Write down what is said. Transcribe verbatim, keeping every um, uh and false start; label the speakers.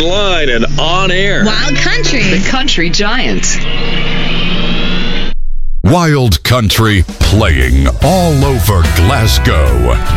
Speaker 1: online and on air.
Speaker 2: Wild Country.
Speaker 3: The Country Giant.
Speaker 4: Wild Country playing all over Glasgow.